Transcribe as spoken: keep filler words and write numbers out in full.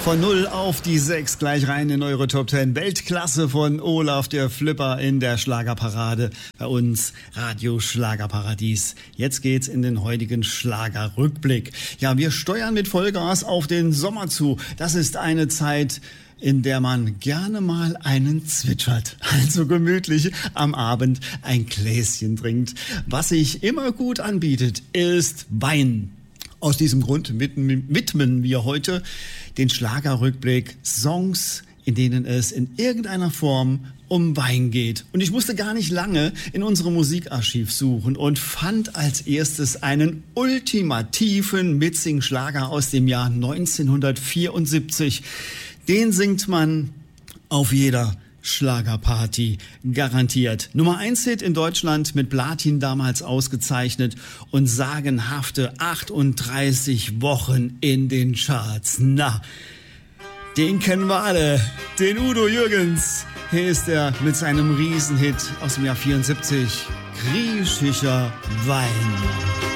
Von null auf die sechs, gleich rein in eure Top zehn. Weltklasse von Olaf der Flipper in der Schlagerparade. Bei uns Radio Schlagerparadies. Jetzt geht's in den heutigen Schlagerrückblick. Ja, wir steuern mit Vollgas auf den Sommer zu. Das ist eine Zeit, in der man gerne mal einen zwitschert, also gemütlich am Abend ein Gläschen trinkt. Was sich immer gut anbietet, ist Wein. Aus diesem Grund widmen wir heute den Schlagerrückblick Songs, in denen es in irgendeiner Form um Wein geht. Und ich musste gar nicht lange in unserem Musikarchiv suchen und fand als erstes einen ultimativen Mitsing-Schlager aus dem Jahr neunzehnhundertvierundsiebzig. Den singt man auf jeder Schlagerparty, garantiert. Nummer eins Hit in Deutschland, mit Platin damals ausgezeichnet und sagenhafte achtunddreißig Wochen in den Charts. Na, den kennen wir alle, den Udo Jürgens. Hier ist er mit seinem Riesenhit aus dem Jahr vierundsiebzig, Griechischer Wein.